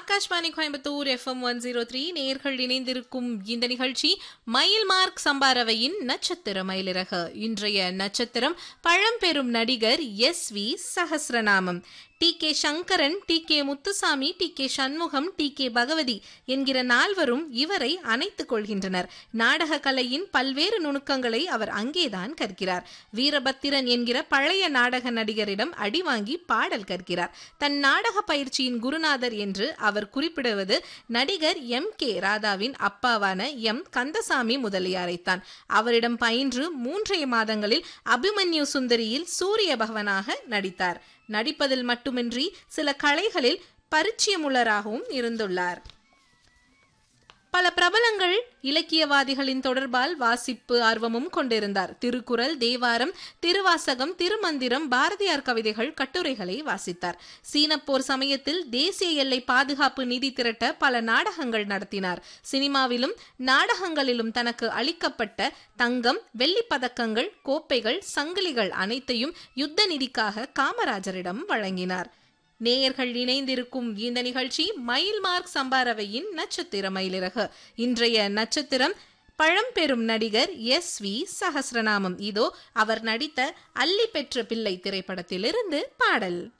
Akashvani Coimbatore FM 103 நேயர்கள் இணைந்திருக்கும் இந்த நிகழ்ச்சி மயில் மார்க் சம்பாரவையின் நட்சத்திர மயிலிறகு. இன்றைய நட்சத்திரம் பழம்பெரும் நடிகர் SV Sahasranamam. TK Sankaran, TK Muthusamy, TK Shanmugam, TK Bhagavathi என்கிற நால்வரும் இவரை அணைத்துக் கொள்கின்றனர். நாடக கலையின் பல்வேறு நுணுக்கங்களை அவர் அங்கேதான் கற்கிறார். வீரபத்திரன் என்கிற பழைய நாடக நடிகரிடம் அடிவாங்கி பாடல் கற்கிறார். தன் நாடக பயிற்சியின் குருநாதர் என்று அவர் குறிப்பிடுவது நடிகர் MK ராதாவின் அப்பாவான M கந்தசாமி முதலியாரைத்தான். அவரிடம் பயின்று 3 மாதங்களில் அபிமன்யு சுந்தரியில் சூரிய பகவனாக நடித்தார். நடிப்பதில் மட்டுமின்றி சில கலைகளில் பரிச்சயமுள்ளராகவும் இருந்துள்ளார். பல பிரபலங்கள் இலக்கியவாதிகளின் தொடர்பால் வாசிப்பு ஆர்வமும் கொண்டிருந்தார். திருக்குறள், தேவாரம், திருவாசகம், திருமந்திரம், பாரதியார் கவிதைகள், கட்டுரைகளை வாசித்தார். சீனப்போர் சமயத்தில் தேசிய எல்லை பாதுகாப்பு நிதி திரட்ட பல நாடகங்கள் நடத்தினார். சினிமாவிலும் நாடகங்களிலும் தனக்கு அளிக்கப்பட்ட தங்கம், வெள்ளி பதக்கங்கள், கோப்பைகள், சங்கிலிகள் அனைத்தையும் யுத்த நிதிக்காக காமராஜரிடம் வழங்கினார். நேயர்கள் இணைந்திருக்கும் இந்த நிகழ்ச்சி மயில் மார்க் சம்பாரவையின் நட்சத்திர மயிலிறகு. இன்றைய நட்சத்திரம் பழம்பெரும் நடிகர் SV சஹஸ்ரநாமம். இதோ அவர் நடித்த அல்லி பெற்ற பிள்ளை திரைப்படத்திலிருந்து பாடல்.